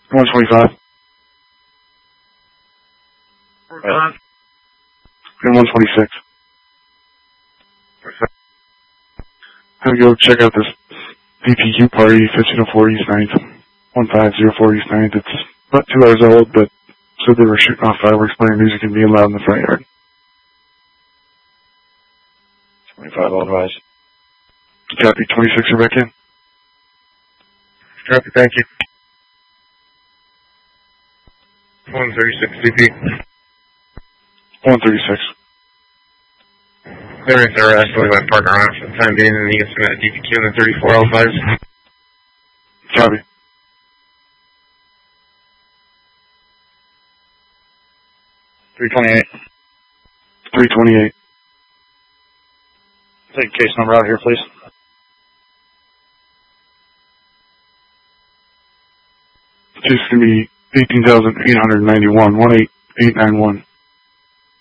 125. And 126. I'm gonna go check out this VPQ party, 1504 East 9th, 1504 East 9th. It's about 2 hours old, but said they were shooting off fireworks, playing music, and being loud in the front yard. 25, all advised. Copy, 26, you're back in. Copy, thank you. 136 CP. 136. There is their actually my partner on for the time being, and he gets me at DPQ in the 34 L5s. Copy. $328. 328. Take case number out here, please. It's going to be 18,891, 18891.